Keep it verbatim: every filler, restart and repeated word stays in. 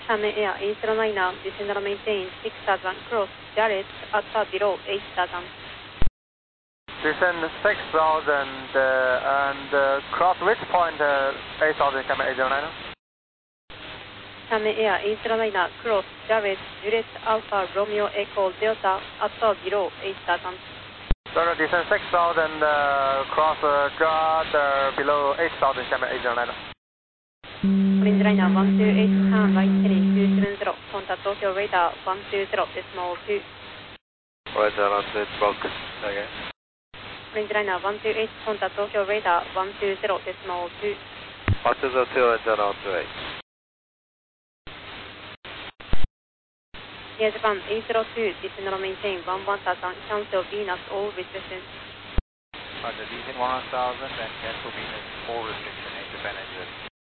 Channel Air eight zero nine, descend and maintain six thousand, cross Jarrett at uh, below eight thousand. Descend six thousand uh, and uh, cross which point uh, eight thousand, Channel eight zero nine? Channel Air eight zero nine, cross Jarrett, Juliet Alpha Romeo Echo Delta at uh, below eight thousand. Sir, descend six thousand, uh, cross uh, Jarrett uh, below eight thousand, Channel eight zero nine. Orange liner one two eight, turn right heading two seven zero, contact Tokyo radar one two zero decimal two. Right, uh, that's bulk. Okay. Orange liner one two eight, contact Tokyo radar one two zero decimal two. one two zero two, and one two eight. Air Japan eight zero two, descend and maintain one one thousand, cancel Venus all restrictions. Roger, descend one thousand and cancel Venus all restriction, Air Japan eight zero.